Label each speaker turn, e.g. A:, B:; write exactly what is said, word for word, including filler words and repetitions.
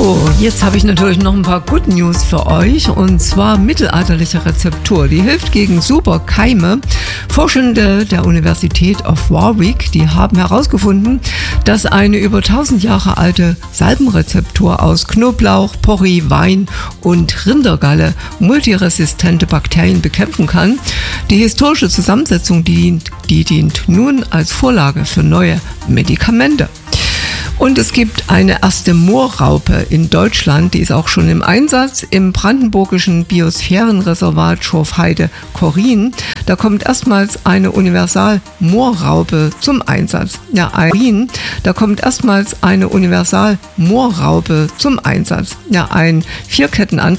A: So, jetzt habe ich natürlich noch ein paar Good News für euch, und zwar mittelalterliche Rezeptur. Die hilft gegen Superkeime. Forschende der Universität of Warwick, die haben herausgefunden, dass eine über tausend Jahre alte Salbenrezeptur aus Knoblauch, Porree, Wein und Rindergalle multiresistente Bakterien bekämpfen kann. Die historische Zusammensetzung dient, die dient nun als Vorlage für neue Medikamente. Und es gibt eine erste Moorraupe in Deutschland, die ist auch schon im Einsatz im brandenburgischen Biosphärenreservat Schorfheide-Korin. Da kommt erstmals eine Universal-Moorraupe zum Einsatz. Ja, ein, da kommt erstmals eine Universal-Moorraupe zum Einsatz. Ja, ein Vierkettenantrieb